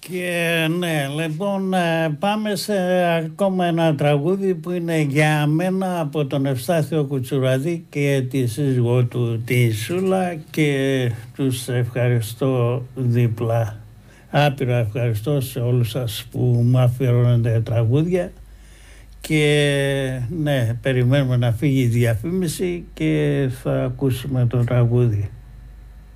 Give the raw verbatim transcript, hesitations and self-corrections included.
Και ναι, λοιπόν, πάμε σε ακόμα ένα τραγούδι που είναι για μένα από τον Ευστάθιο Κουτσουραδί και τη σύζυγό του τη Σούλα, και τους ευχαριστώ δίπλα. Άπειρο ευχαριστώ σε όλους σας που μου αφιερώνετε τραγούδια, και ναι, περιμένουμε να φύγει η διαφήμιση και θα ακούσουμε το τραγούδι.